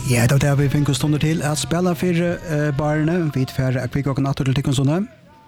Ja, det var det vi fikk stunder til at spille for barene. Vi får akvik og natt til tikkene.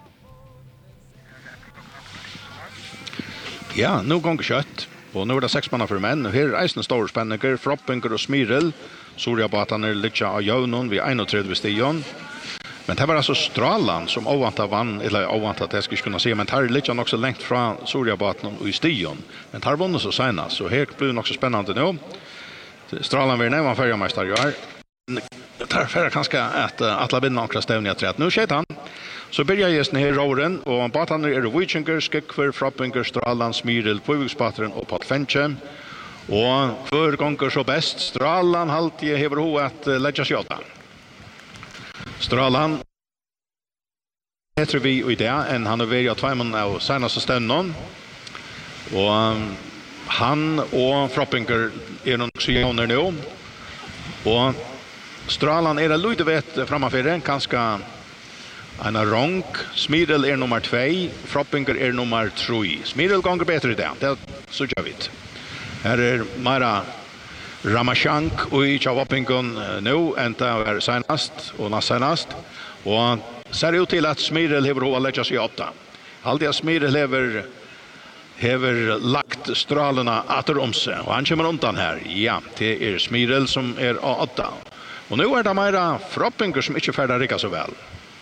Ja, nu går kött. Och nu är det 6 mannar för män. Här är eisen stora spänningar, Frappinger och Smyril. Sorjabatan är lite av Jaunon vid 31 stion. Men det var alltså Stralan som oväntat vann, eller oväntat det ska jag kunna säga, men det är lite också längt från Sorjabatan och i stion. Men det har vunnit så senast, så här blir det också spännande nu. Stralan vill nävan färgmästare gör. Det här färger kanske att alla vinner några stävningar till att nu skett han. Så börjar gästen här råren och batarna är Vichinger, Skekver, Frappinger, Stralan, Smyril, Pujvuxpatren och Patfenche. Och för gånger så bäst Stralan alltid hever ho att lägga sig åt. Stralan heter vi i det än han har varit 2 månader av senaste stunden. Och han och Frappinger är någon sjoner nu. Och Stralan är lite vet framför den kanske en ronk. Smyril är nummer 2, Frappinger är nummer 3. Smyril gånger bättre i det så gör vi det. Här är mera Ramashank och i Chavapinkon nu än det var senast och näst senast. Och ser ut till att Smyril hever hova lägga sig 8. Alltid att Smyril hever lagt stralarna åter om sig. Och han kommer undan här. Ja, det är Smyril som är 8. Och nu är det mera Frappinger som inte färdar rika så väl.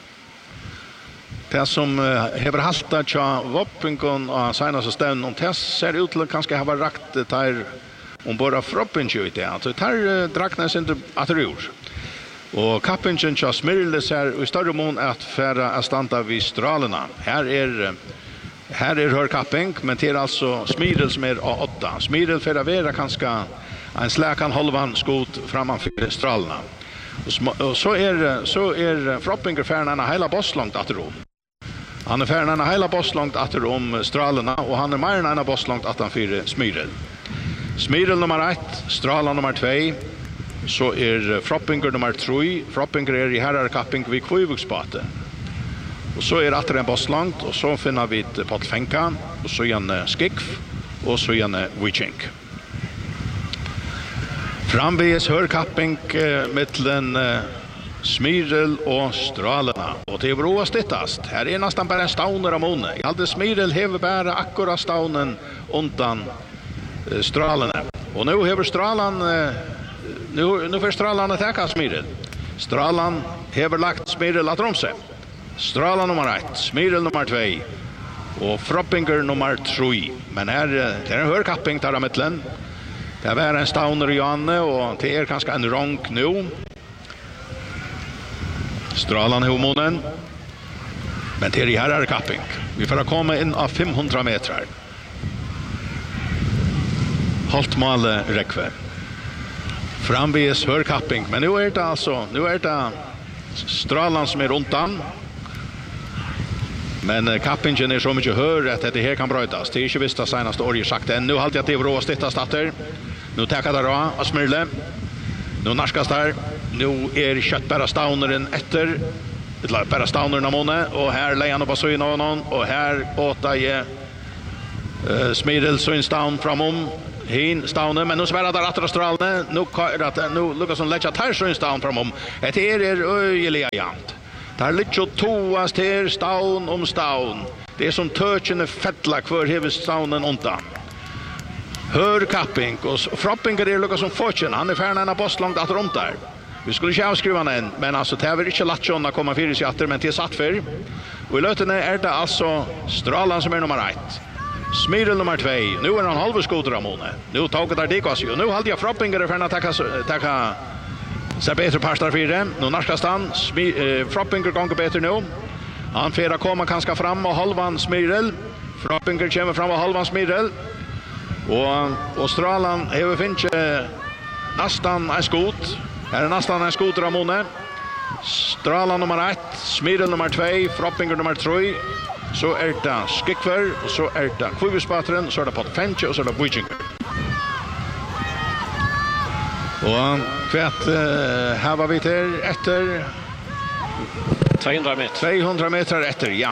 Det som hever haltat tja Vapinkon och senaste ställen om det ser ut till att kanske ha rakt där om bara Frappinger i det. Så där draknas inte att det gjort. Och Kappingen tja Smyril ser i större mån att färra att stanta vid stralarna. Här är hörkapping, men det är alltså Smyril som är 8. Smyril färra vera kanske en släkan halvan skot framför stralarna. Och så är Frappinger färna hela bosslångt att rom. Han är färna hela bosslångt att rom stralarna och han är mer än en bosslångt att han fyra Smyril. Smyril nummer 1, Stralan nummer 2. Så är Frappinger nummer 3. Frappinger är i herrarkapping vid Pujvuxpate. Och så är det en bosslångt och så finner vi ett Patfenka och så en Skikf och så en Viching. Framvis hörkapping mellan Smyril och Stralarna. Och det är bra stittast. Här är nästan bara en stauner av måne. Jag hade Smyril hever bara akkurat staunen undan Stralarna. Och nu hever Stralan nu får Stralan attacka Smyril. Stralan hever lagt Smyril att romse. Stralan nummer 1, Smyril nummer 2 och Frappinger nummer 3. Men här det är en hörkapping där mellan. Det är en stauner i Janne och det är kanske en ronk nu. Stralan i homonen. Men det är i herrarkapping. Vi får komma in av 500 meter. Halt mal räckve. Framvis hörkapping. Men nu är det Stralan som är rundan. Men kappingen är så mycket hör att det här kan brötas. Det är inte visst att senaste året sagt än. Nu haltar jag till vrå stitta stater. Nu tackar det då av Smyrle. Nu narskas där. Nu är köttbära stauneren efter. Ett bära stauneren av måne. Och här lägger han upp på syn av någon. Och här åter är Smyril så en staun framom. Hin staunen. Men nu svärar där att Stralne. Nu lukas som lägga tar så en staun framom. Det är öjeliga jant. Där lite toast här staun om staun. Det är som törchen fettla kvar hela staunen undan. Hör kapping och Frappinger är lukka som fortune. Han är färna en postlångt att runt där. Vi skulle inte avskriva den, men alltså det är inte lätt att komma fyra sig efter, men det är satt för. Och i lötene är det alltså Stralan som är nummer 1. Smyril nummer 2. Nu är han halvskoter av måne. Nu taget där det och nu hade jag Frappinger är färna att tacka så bättre pastar för det. Nu narskas han. Frappinger gånger bättre nu. Han får komma kanske fram och halvan Smyril. Frappinger kommer fram och halvan Smyril. Och Stralan hever finche nästan en skot. Här är nästan en skoter av måne. Stralan nummer 1, Smyril nummer 2, Frappinger nummer 3. Så är det Skikver och så är det Pujvuxpatren, så är det Patfenche och så är det Vichinger. Och kvart här var vi till efter 200 meter efter, ja.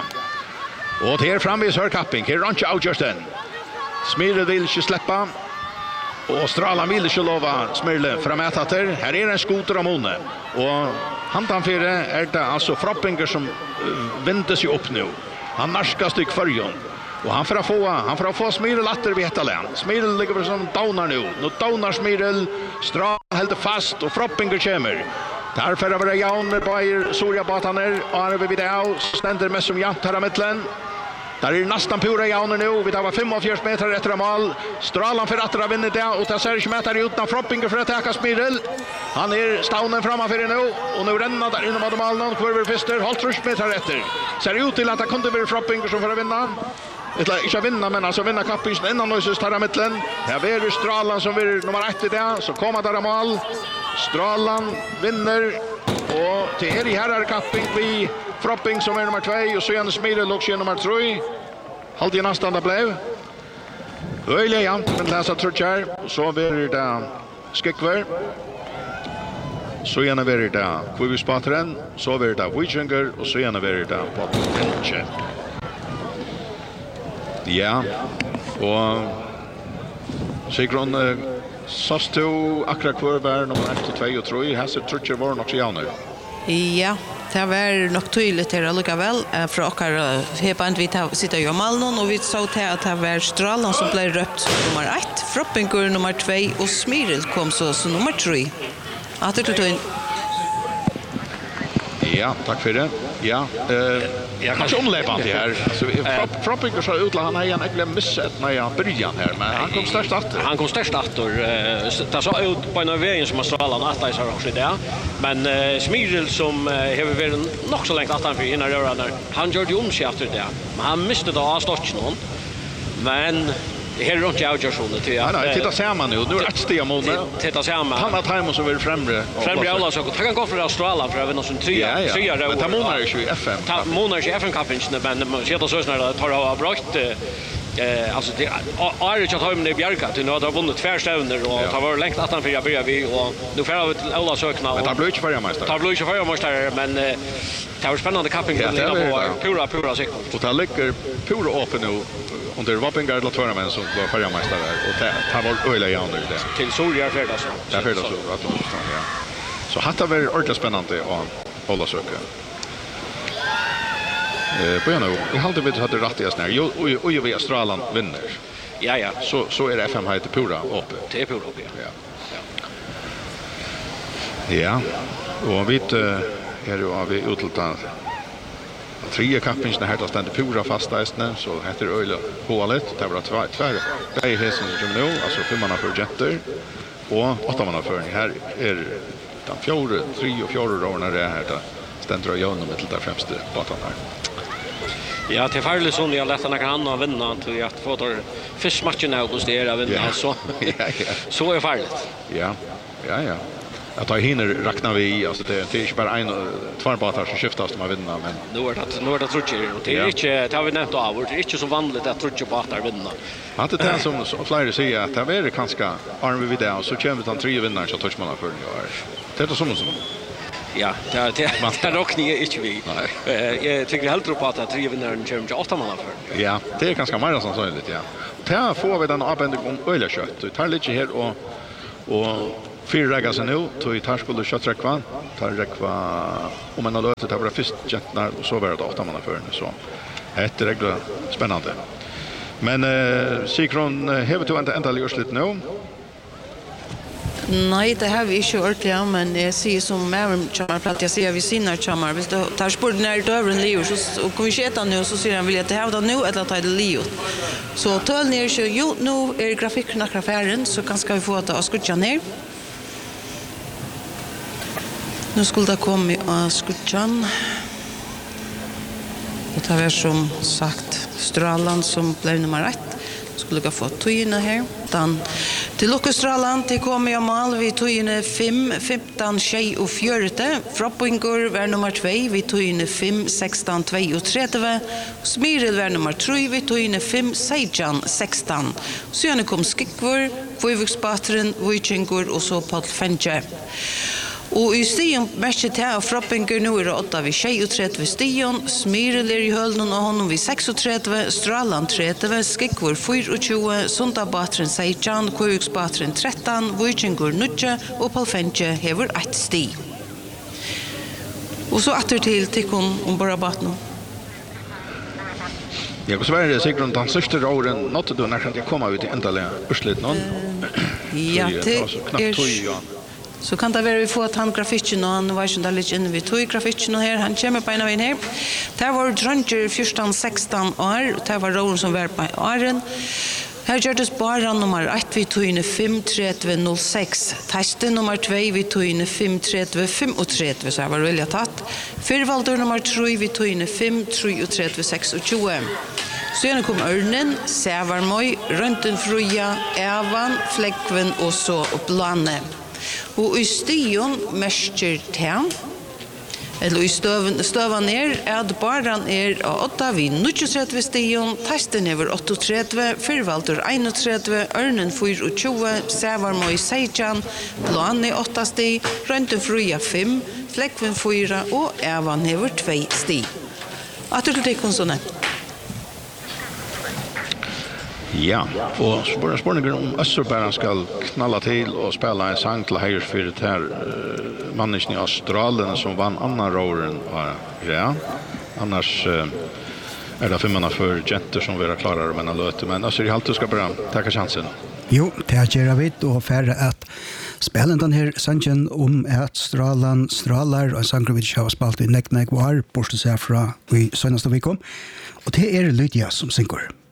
Och här framvis hör kapping. Här är inte outjusten. Smyril vill inte släppa. Och Stralan vill inte lova Smyrle framätatter. Här är en skoter av Mone. Och hantanfyre är det alltså Frappinger som vänder sig upp nu. Han narskar styck förjon. Och han får få Smyrel atter vid ett län. Smyrel ligger på som downar nu. Nu downar Smyrel. Stralan helt fast och Frappinger kommer. Därför har vi Jan Bayer Sorja-bataner. Och han är vid det av. Ständer mest som jant här av mittlen. Där är nästan pura Janer nu. Vi tar 45 meter efter mål. Stralan för att vinna det. Och det ser inte mätare utan Frappinger för att täcka Smyrel. Han är staunen framför nu. Och nu ränner där inom av målen. Kvarver Fister. Håll 30 meter efter. Ser ut till att det kunde vara Frappinger som får att vinna. Inte vinna, men alltså vinna kappingen innan Neuses tar av mittlen. Här är Stralan som är nummer 1 i det. Så kommer där mål. Stralan vinner. Och till er i herrar kapping vi Frapping som är nummer 2 och så igen Smyrel också nummer 3. Halt i nästan det blev. Öjliga jämnt, men läsa trutjar. Så blir det Skikver. Så igen blir det Kvivispatren. Så blir det Wichinger och så igen blir det Pottenche. Ja, och Sigrun Sastu akkurat kvar nummer 1 och 2 och 3. Här ser trutjar var också Janer. Ja, det var nog tydligt här allikevel. För åkar heband vi sitter ju Malnon och vi såg till att det var Stralan som blev röpt nummer 1, Frappinger nummer 2 och Smyrel kom så nummer 3. Att det tog in. Ja, tack för det. Ja, jag kanske omläppande här. Så Frappinger så utla han har egentligen missat när jag början här, men han kom störst efter. Han kom störst efter. Det så ut på en vägen som Stralan att det har också det. Men Smyrel som har varit nog så länge att han för hinna röra där. Han gjorde ju sig efter det. Men han miste då av stort någon. Men det här är inte avgörande till att... Nej, titta samman nu. Nu är det ett steg mot det. Titta samman. Han har tajmat som är främre. Främre alla saker. Han kan gå för Australien för även som 3. Ja. Men ta månader är ju i FN. Ta månader är i FN-kappingen. Men man ser så när det tar av brott. Alltså det är ju att ha med Bjärka till nu har vunnit tvärstävner och tar var längt att han för jag börjar vi och nu får vi till alla sökna. Men det blir inte förmästare. Det blir inte förmästare men det var spännande kapping på pura säkert. Och det ligger pura öppen nu under Vapengar till tournament som var förmästare och det var öliga Janer det. Till Sorja Färdas. Där Färdas så att ja. Så hade det varit ordentligt spännande att hålla söka. På nu, jag hade vet att det rättigas när och ju vi Australien vinner. Ja. Så är det FM här till pura uppe. Det är pura uppe. Ja. Och vi är ju vi utlåtar 3 kappingen här där ständer pura fasta istället så heter öle hålet det var tvär. Det är hästen som kommer nu alltså 5 manna för jetter och 8 manna för här är den 3 och 4 år när det är här där ständer jag genom till där främste batan här. Ja, till farligt som jag lätt han att vinna till att få där fiskmatchen augusti är att vinna så. Så är farligt. Ja. Att ta hinner räknar vi i alltså det är inte bara en två båtar som skiftas som vinner men nu är det trutcher och det är inte det har vi nämnt av det är inte så vanligt att trutcher båtar vinner. Att det är som flera säger att det är kanske arm vi där så kommer vi 3 vinnare så touch man för nu. Det är som Ja, det rockar ni inte vi. Jag tycker helt på att 3 vinnare kommer till 8 manna för. Ja, det är ganska mer som sannolikt ja. Där får vi den avbindning om ölkött. Det tar lite här och 4 dagar sen nu tog tar skulle kötträkva tar räkva om man har löst det var först jättnar och så var det 8 manna för så ett regler spännande men Sikron har du inte ända gjort lite nu. Nej, det har vi inte gjort, ja, men jag ser som med Chamar, jag ser vi sinnar Chamar. Hvis du tar spurt när dövren livet och kommer sketa nu så säger han vill jag det här då nu eller ta det livet. Så töl ner så jo nu är grafikerna affären så kan ska vi få att skutcha ner. Nu skulle det komma skutchan. Det har varit som sagt Stralan som blev nummer 1. Skulle jag få tøyene her. Til Lukkestraland til kom jeg mal vi tøyene 5, 15, 24. Frappinger var nummer 2 vi tøyene 5, 16, 32. Smyrel var nummer 3 vi tøyene 5, 16, 16. Så kom Skikver, Kviviksbateren, Wichinger og så Pottenche. Og I stigen mest til av Frappinger nå det 8 vi 36 stigen, Smyrel I hølen og honom vi 36, Straland 30, Skikvor 24, Sundabatren 16, Kåjuksbatren 13, Vujkingur 9 og Palfenche hever 1 sti. Og så atter til tikkun Borabatno. Ja, så var det sikkert den sørste råren, nåtte du nærkant jeg kommer ut I endelige urslit nå? Ja, det så kan det være vi får at han grafikken og han var ikke litt inne vi tog grafikken og her, han kommer på en av inn her. Det var dranger 14-16 år, det var råren som var på åren. Her gjørtes bare nummer 1 vi tog inn 5-30-06, teste nummer 2 vi tog inn 5-30-35, så jeg var veldig tatt. Fyrvaldur nummer 3 vi tog inn 5-33-26. Så gjerne kom Ørnen, Sævarmøy, Røntenfruja, Evan, Flekkven og så Blane. Og I stigen mester til, eller I støven at baran av 8 vi 39 stigen, testen over 38, Fyrvaldur 31, Ørnen 24, Sævarmøy 16, Blane 8 sti, Røntenfruja 5, Flekkven 4 og Evan over 2 sti. Atter til det sånn. Ja, og spørninger om Østerbæren skal knalla til og spela en sang til heirs for det her menneskene I Australien som vann annan råren var greia. Annars det 5 for jenter som vil klarere med en løte, men Øster I halte skal bare takka sjansen. Jo, det gjør vi, og færre at spelen den her sangen om at stralar, og en sang vi ikke har spalt I nek var, bortsett seg fra vi sønnaste vi kom, og det Lydia som synger.